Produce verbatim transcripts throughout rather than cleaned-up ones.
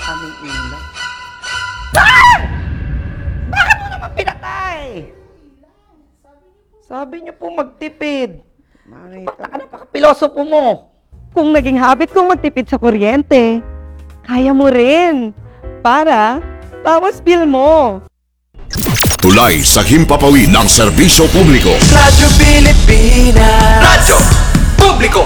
aming ilaw. Ah! Bakit mo naman pinatay? Sabi niyo po magtipid. Bakla ka na, pakapilosopo mo. Kung naging habit kong magtipid sa kuryente, kaya mo rin. Para, bawas bill mo. Tulay sa himpapawid ng serbisyo publiko. Radyo Pilipinas. Radyo Publiko.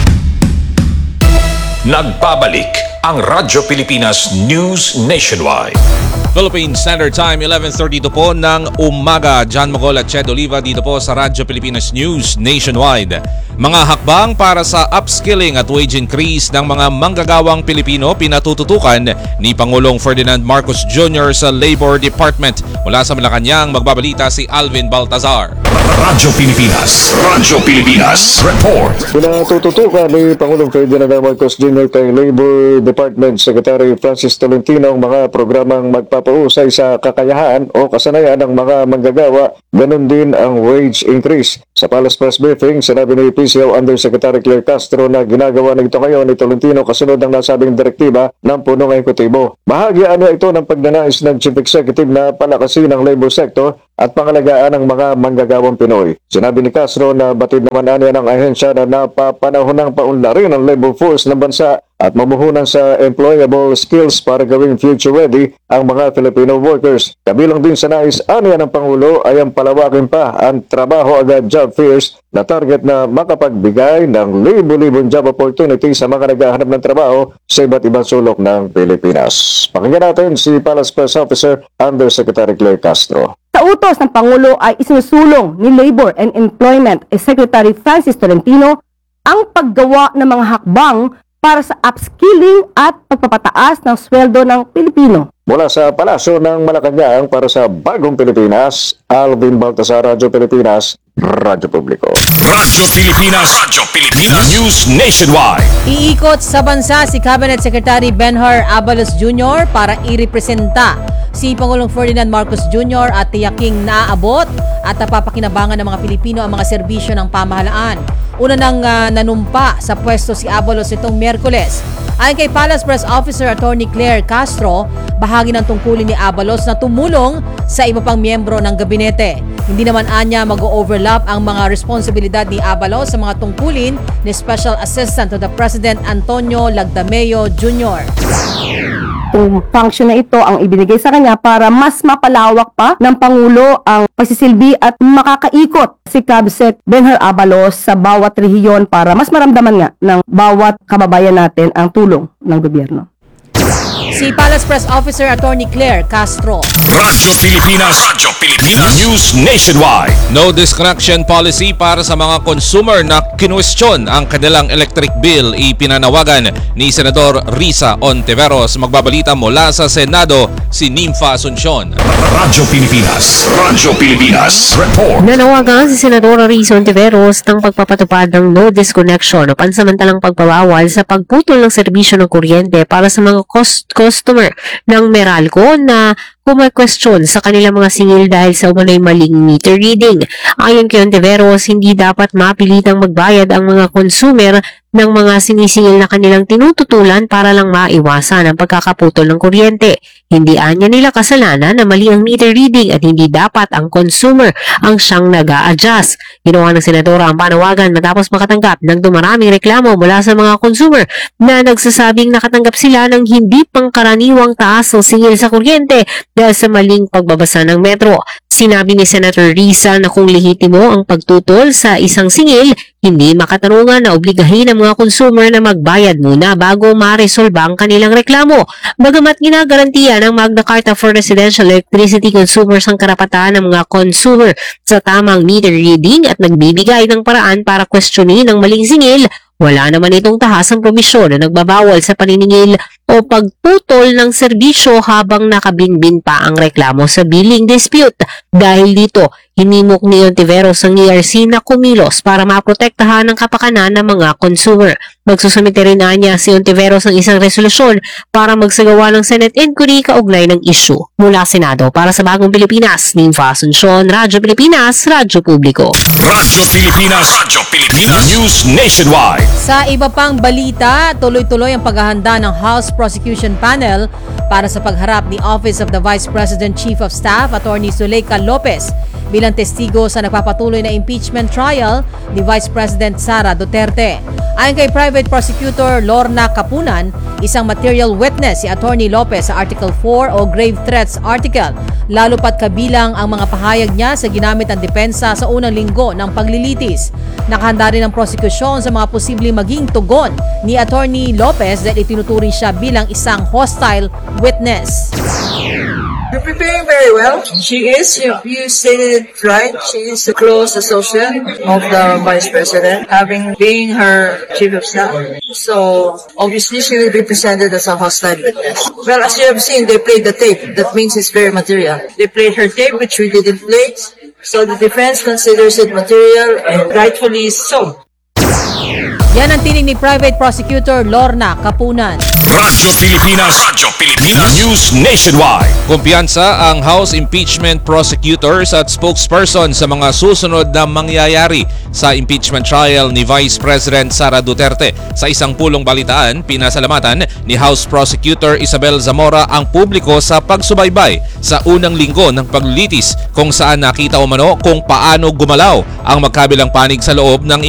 Nagbabalik ang Radyo Pilipinas News Nationwide. Philippine Standard Time, eleven thirty-two po ng umaga. John Mogol at Ched Oliva dito po sa Radyo Pilipinas News Nationwide. Mga hakbang para sa upskilling at wage increase ng mga manggagawang Pilipino pinatututukan ni Pangulong Ferdinand Marcos Junior sa Labor Department. Mula sa Malacanang, magbabalita si Alvin Baltazar. Radyo Pilipinas. Radyo Pilipinas. Report. Pinatututukan ni Pangulong Ferdinand Marcos Junior kay Labor Department Secretary Francis Tolentino ang mga programang magpapausay sa kakayahan o kasanayan ng mga manggagawa, ganun din ang wage increase. Sa Palace Press Briefing, sinabi ni P C O Undersecretary Claire Castro na ginagawa na ito ngayon ni Tolentino kasunod ng nasabing direktiba ng punong ehekutibo. Bahagi ano ito ng pagnanais ng Chief Executive na palakasin ang labor sector at pangalagaan ng mga manggagawang Pinoy. Sinabi ni Castro na batid naman anya ng ahensya na napapanahon ng paunlarin ang labor force ng bansa at mamuhunan sa employable skills para gawing future-ready ang mga Filipino workers. Kabilang din sa nais anya ng Pangulo ay ang palawakin pa ang trabaho agad job fairs na target na makapagbigay ng libo-libong job opportunity sa mga naghahanap ng trabaho sa iba't ibang sulok ng Pilipinas. Pakinggan natin si Palace Press Officer Undersecretary Claire Castro. Sa utos ng Pangulo ay isinusulong ni Labor and Employment Secretary Francis Tolentino ang paggawa ng mga hakbang para sa upskilling at pagpapataas ng sweldo ng Pilipino. Mula sa Palasyo ng Malacanang para sa Bagong Pilipinas, Alvin Baltazar, Radyo Pilipinas, Radyo Publiko. Radyo Pilipinas. Radyo Pilipinas News Nationwide. Iikot sa bansa si Cabinet Secretary Benhur Abalos Junior para irepresenta si Pangulong Ferdinand Marcos Junior at tiyaking naaabot at napapakinabangan ng mga Pilipino ang mga serbisyo ng pamahalaan. Una nang uh, nanumpa sa pwesto si Abalos itong Miyerkules. Ayon kay Palace Press Officer Attorney Claire Castro, bahagi ng tungkulin ni Abalos na tumulong sa iba pang miyembro ng gabinete. Hindi naman anya mag-overlap ang mga responsibilidad ni Abalos sa mga tungkulin ni Special Assistant to the President Antonio Lagdameo Junior Kung function na ito ang ibinigay sa kanya para mas mapalawak pa ng Pangulo ang pagsisilbi at makakaikot si Cabsec Benhur Abalos sa bawat rehiyon para mas maramdaman nga ng bawat kababayan natin ang tulong ng gobyerno. Si Palace Press Officer Attorney Claire Castro. Radyo Pilipinas. Radyo Pilipinas News Nationwide. No disconnection policy para sa mga consumer na kinwestiyon ang kanilang electric bill, ipinanawagan ni Senador Risa Ontiveros. Magbabalita mula sa Senado si Nympha Asuncion. Radyo Pilipinas. Radyo Pilipinas. Report. Nanawagan si Senador Risa Ontiveros ng pagpapatupad ng no disconnection o pansamantalang pagbabawal sa pagputol ng serbisyo ng kuryente para sa mga cost customer ng Meralco na kumakwestiyon sa kanilang mga singil dahil sa umunay maling meter reading. Ayon kay Ontiveros, hindi dapat mapilitang magbayad ang mga consumer ng mga sinisingil na kanilang tinututulan para lang maiwasan ang pagkakaputol ng kuryente. Hindi anya nila kasalanan na mali ang meter reading at hindi dapat ang consumer ang siyang nag-a-adjust. Ginawa ng senadora ang panawagan matapos makatanggap ng dumaraming reklamo mula sa mga consumer na nagsasabing nakatanggap sila ng hindi pangkaraniwang taas ng singil sa kuryente dahil sa maling pagbabasa ng metro. Sinabi ni Senator Risa na kung lehitimo ang pagtutol sa isang singil, hindi makatarungan na obligahin ang mga consumer na magbayad muna bago ma-resolba ang kanilang reklamo. Bagamat ginagarantiya ng Magna Carta for Residential Electricity Consumers ang karapatan ng mga consumer sa tamang meter reading at nagbibigay ng paraan para questionin ang maling singil, wala naman itong tahasang promisyon na nagbabawal sa paniningil o pagputol ng serbisyo habang nakabinbin pa ang reklamo sa billing dispute. Dahil dito, hinimok ni Ontiveros ang E R C na kumilos para maprotektahan ang kapakanan ng mga consumer. Magsusumite rin na niya si Ontiveros ng isang resolusyon para magsagawa ng Senate inquiry kaugnay ng issue. Mula Senado, para sa Bagong Pilipinas, Nympha Asuncion, Radyo Pilipinas, Radyo Publiko. Radyo Pilipinas. Radyo Pilipinas News Nationwide. Sa iba pang balita, tuloy-tuloy ang paghahanda ng House Prosecution Panel para sa pagharap ni Office of the Vice President Chief of Staff, Attorney Zuleika Lopez, bilang testigo sa nagpapatuloy na impeachment trial ni Vice President Sara Duterte. Ayon kay Private Prosecutor Lorna Kapunan, isang material witness si Attorney Lopez sa Article four o Grave Threats Article, lalo pat kabilang ang mga pahayag niya sa ginamit ng depensa sa unang linggo ng paglilitis. Nakahanda rin ang prosekusyon sa mga posibleng maging tugon ni Attorney Lopez dahil itinuturing siya bilang isang hostile witness. You're preparing very well. She is, you, you stated it right, she is a close associate of the Vice President, having been her Chief of Staff. So, obviously, she will be presented as a hostile witness. Well, as you have seen, they played the tape. That means it's very material. They played her tape, which we didn't play. So, the defense considers it material, and rightfully so. Yan ang tinig ni Private Prosecutor Lorna Kapunan. Radyo Pilipinas. Radyo Pilipinas. News Nationwide. Kumpiyansa ang House Impeachment Prosecutors at spokesperson sa mga susunod na mangyayari sa impeachment trial ni Vice President Sara Duterte. Sa isang pulong balitaan, pinasalamatan ni House Prosecutor Isabel Zamora ang publiko sa pagsubaybay sa unang linggo ng paglilitis kung saan nakita umano kung paano gumalaw ang magkabilang panig sa loob ng